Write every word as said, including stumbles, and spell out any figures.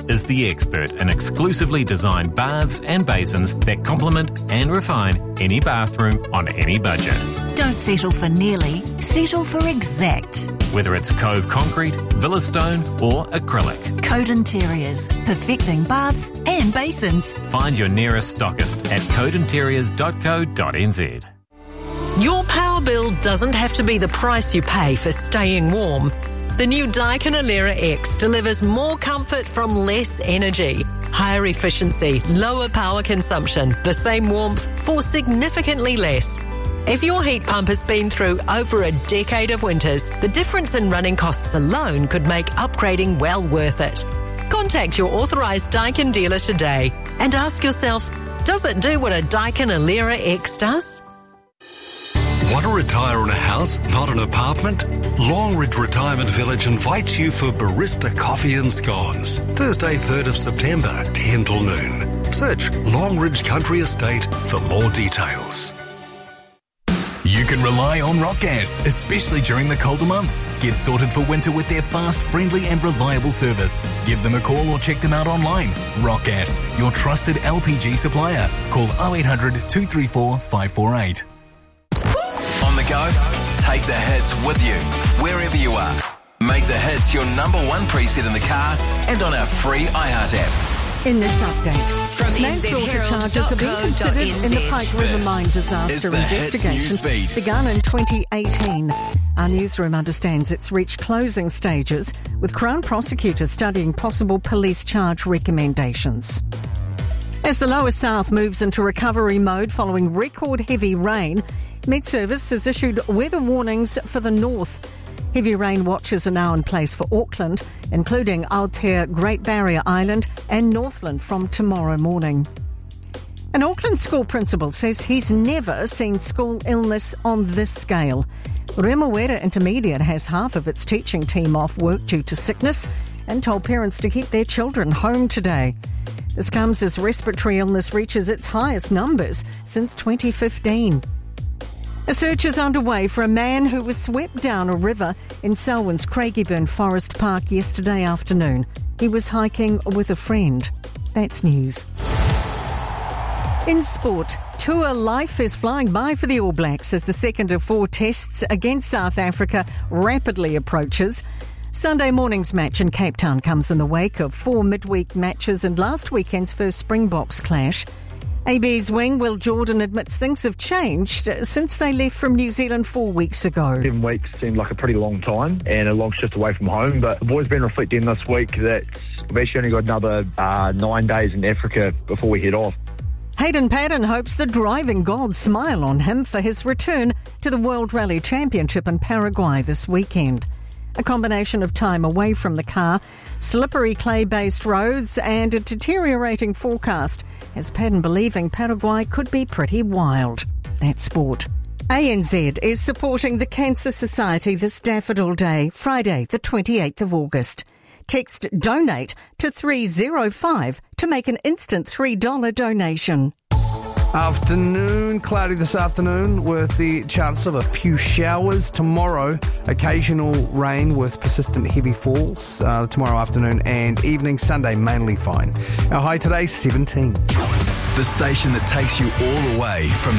is the expert in exclusively designed baths and basins that complement and refine any bathroom on any budget. Don't settle for nearly, settle for exact. Whether it's Cove concrete, Villa stone or acrylic. Code Interiors, perfecting baths and basins. Find your nearest stockist at code interiors dot co dot n z. Your power bill doesn't have to be the price you pay for staying warm. The new Daikin Alera X delivers more comfort from less energy, higher efficiency, lower power consumption, the same warmth for significantly less. If your heat pump has been through over a decade of winters, the difference in running costs alone could make upgrading well worth it. Contact your authorised Daikin dealer today and ask yourself, does it do what a Daikin Alera X does? Want to retire in a house, not an apartment? Longridge Retirement Village invites you for Barista Coffee and Scones. Thursday, third of September, ten till noon. Search Longridge Country Estate for more details. You can rely on Rock Gas, especially during the colder months. Get sorted for winter with their fast, friendly and reliable service. Give them a call or check them out online. Rock Gas, your trusted L P G supplier. Call oh eight hundred, two three four, five four eight. On the go? Take the hits with you, wherever you are. Make the hits your number one preset in the car and on our free iHeart app. In this update, manslaughter charges are being considered in the Pike River mine disaster investigation begun in twenty eighteen. Our newsroom understands it's reached closing stages, with Crown prosecutors studying possible police charge recommendations. As the lower south moves into recovery mode following record heavy rain, Met Service has issued weather warnings for the north. Heavy rain watches are now in place for Auckland, including Aotea, Great Barrier Island and Northland from tomorrow morning. An Auckland school principal says he's never seen school illness on this scale. Remuera Intermediate has half of its teaching team off work due to sickness and told parents to keep their children home today. This comes as respiratory illness reaches its highest numbers since twenty fifteen. A search is underway for a man who was swept down a river in Selwyn's Craigieburn Forest Park yesterday afternoon. He was hiking with a friend. That's news. In sport, tour life is flying by for the All Blacks as the second of four tests against South Africa rapidly approaches. Sunday morning's match in Cape Town comes in the wake of four midweek matches and last weekend's first Springboks clash. A B's wing, Will Jordan, admits things have changed since they left from New Zealand four weeks ago. Seven weeks seemed like a pretty long time and a long shift away from home, but the boys have been reflecting this week that we've actually only got another uh, nine days in Africa before we head off. Hayden Paddon hopes the driving gods smile on him for his return to the World Rally Championship in Paraguay this weekend. A combination of time away from the car, slippery clay-based roads and a deteriorating forecast has Paddon believing Paraguay could be pretty wild. That's sport. A N Z is supporting the Cancer Society this Daffodil Day, Friday the twenty-eighth of August. Text DONATE to three oh five to make an instant three dollars donation. Afternoon, cloudy this afternoon with the chance of a few showers. Tomorrow, occasional rain with persistent heavy falls uh, tomorrow afternoon and evening. Sunday, mainly fine. Our high today, seventeen. The station that takes you all the way from